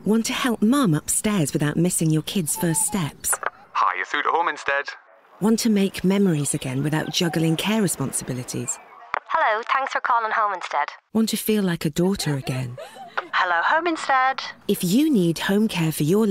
Want to help Mum upstairs without missing your kids' first steps? Hi, you're through to home instead. Want to make memories again without juggling care responsibilities? Hello, thanks for calling Home Instead. Want to feel like a daughter again? Hello, Home Instead. If you need home care for your